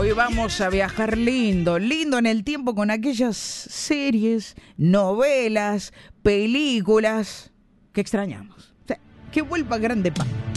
Hoy vamos a viajar lindo, lindo en el tiempo con aquellas series, novelas, películas que extrañamos. O sea, que vuelva Grande Pa.